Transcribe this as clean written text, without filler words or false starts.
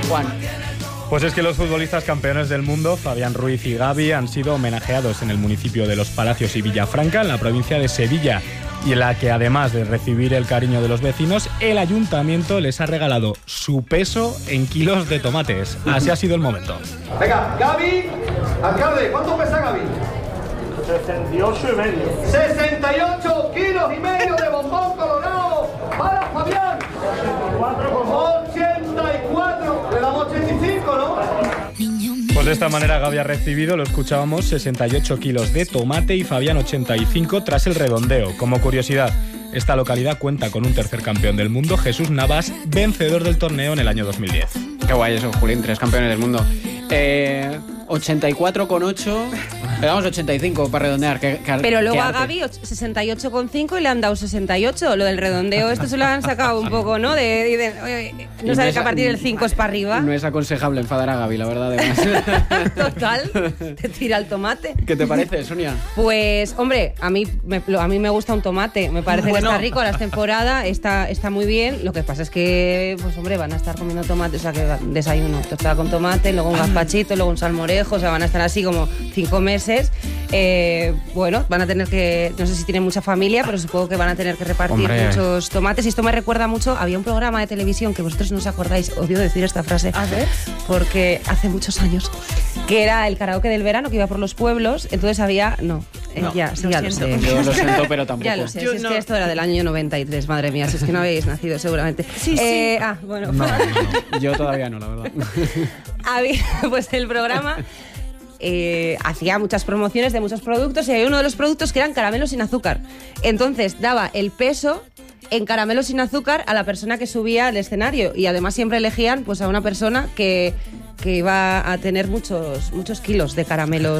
Juan. Pues es que los futbolistas campeones del mundo, Fabián Ruiz y Gavi, han sido homenajeados en el municipio de Los Palacios y Villafranca, en la provincia de Sevilla, y en la que, además de recibir el cariño de los vecinos, el ayuntamiento les ha regalado su peso en kilos de tomates. Así ha sido el momento. Venga, Gavi, alcalde, ¿cuánto pesa Gavi? 68,5. 68 kilos y medio de bombón colorado para Fabián. 84, le damos 85, ¿no? Pues de esta manera Gavi ha recibido, lo escuchábamos, 68 kilos de tomate y Fabián 85 tras el redondeo. Como curiosidad, esta localidad cuenta con un tercer campeón del mundo, Jesús Navas, vencedor del torneo en el año 2010. Qué guay eso, Julián, 3 campeones del mundo. 84,8, le damos 85 para redondear. Pero luego a Gavi 68,5 y le han dado 68. Lo del redondeo, esto se lo han sacado un poco, ¿no? No sabes que a partir del 5 es para arriba. No es aconsejable enfadar a Gavi, la verdad, además. Total, te tira el tomate. ¿Qué te parece, Sonia? Pues, hombre, a mí me gusta un tomate. Me parece que está rico, la temporada está muy bien. Lo que pasa es que, pues hombre, van a estar comiendo tomate, o sea que desayuno tostada con tomate, luego un gazpachito, luego un salmorejo. O sea, van a estar así como 5 meses. Bueno, van a tener que... No sé si tienen mucha familia, pero supongo que van a tener que repartir muchos tomates. Y esto me recuerda mucho... Había un programa de televisión que vosotros no os acordáis. Odio decir esta frase. A ver. Porque hace muchos años. Que era el karaoke del verano, que iba por los pueblos. Entonces había... No, ya lo sé. Yo lo siento, pero tampoco. Ya lo sé. Es que esto era del año 93, madre mía. Si es que no habéis nacido, seguramente. Sí. Bueno. No. Yo todavía no, la verdad. Pues el programa hacía muchas promociones de muchos productos y había uno de los productos que eran caramelos sin azúcar. Entonces daba el peso en caramelos sin azúcar a la persona que subía al escenario y además siempre elegían pues a una persona que iba a tener muchos kilos de caramelos